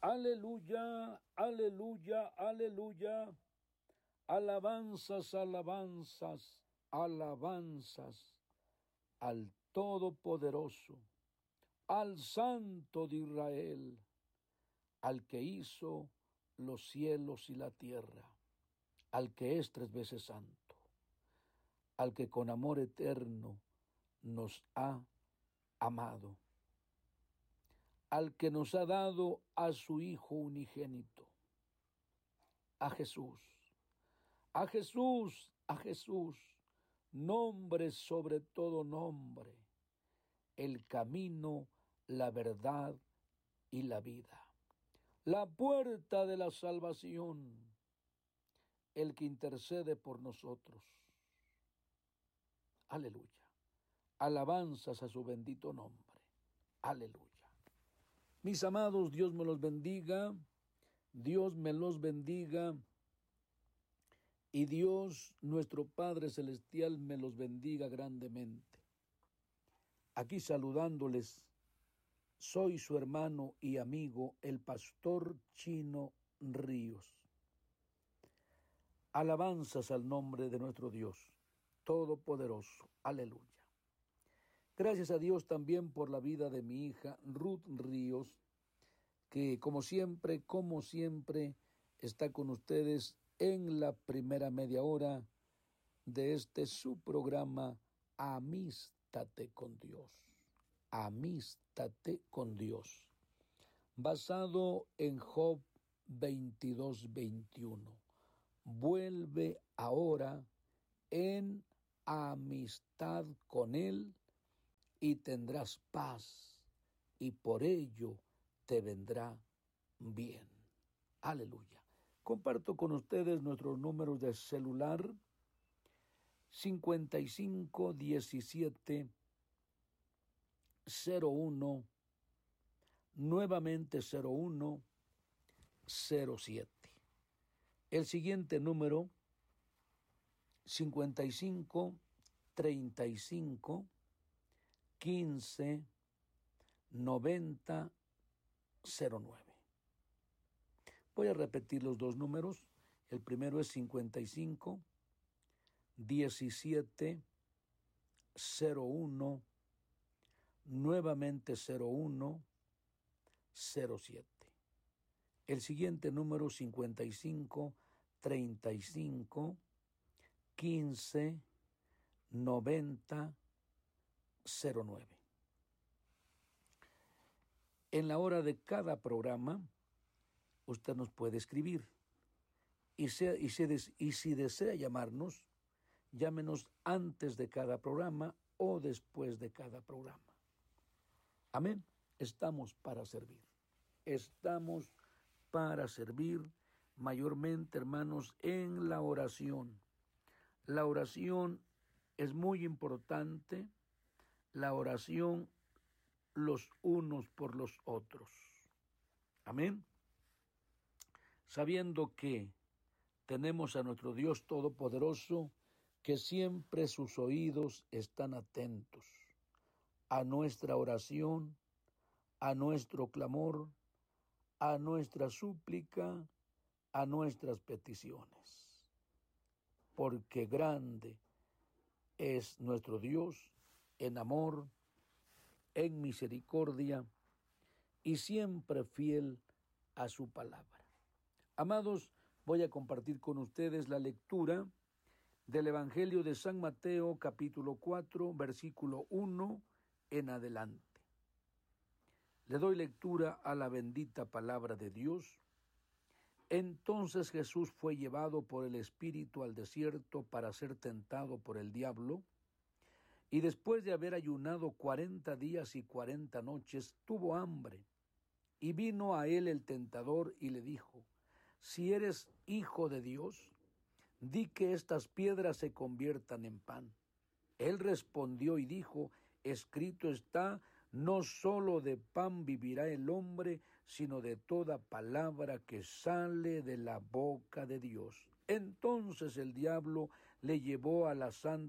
Aleluya, aleluya, aleluya. Alabanzas, alabanzas, alabanzas al Todopoderoso, al Santo de Israel, al que hizo los cielos y la tierra, al que es 3 veces santo, al que con amor eterno nos ha amado, al que nos ha dado a su Hijo unigénito, a Jesús, a Jesús, a Jesús, nombre sobre todo nombre, el camino, la verdad y la vida, la puerta de la salvación, el que intercede por nosotros. Aleluya. Alabanzas a su bendito nombre. Aleluya. Mis amados, Dios me los bendiga, Dios me los bendiga, y Dios, nuestro Padre Celestial, me los bendiga grandemente. Aquí saludándoles, soy su hermano y amigo, el pastor Chino Ríos. Alabanzas al nombre de nuestro Dios Todopoderoso. Aleluya. Gracias a Dios también por la vida de mi hija Ruth Ríos, que como siempre, está con ustedes en la primera media hora de este su programa Amístate con Dios. Amístate con Dios. Basado en Job 22:21. Vuelve ahora en amistad con Él y tendrás paz, y por ello te vendrá bien. Aleluya. Comparto con ustedes nuestros números de celular: 55 17 01, nuevamente 01 07. El siguiente número: 55 35 15 90 09. Voy a repetir los dos números. El primero es 55 17 01, nuevamente 01 07. El siguiente número: 55 35 15 90 09. En la hora de cada programa, usted nos puede escribir. Y si desea llamarnos, llámenos antes de cada programa o después de cada programa. Amén. Estamos para servir. Estamos para servir mayormente, hermanos, en la oración. La oración es muy importante. La oración los unos por los otros. Amén. Sabiendo que tenemos a nuestro Dios Todopoderoso, que siempre sus oídos están atentos a nuestra oración, a nuestro clamor, a nuestra súplica, a nuestras peticiones. Porque grande es nuestro Dios en amor, en misericordia y siempre fiel a su palabra. Amados, voy a compartir con ustedes la lectura del Evangelio de San Mateo, capítulo 4, versículo 1 en adelante. Le doy lectura a la bendita palabra de Dios. Entonces Jesús fue llevado por el Espíritu al desierto para ser tentado por el diablo, y después de haber ayunado 40 días y 40 noches, tuvo hambre. Y vino a él el tentador y le dijo: si eres hijo de Dios, di que estas piedras se conviertan en pan. Él respondió y dijo: escrito está, no solo de pan vivirá el hombre, sino de toda palabra que sale de la boca de Dios. Entonces el diablo le llevó a la santa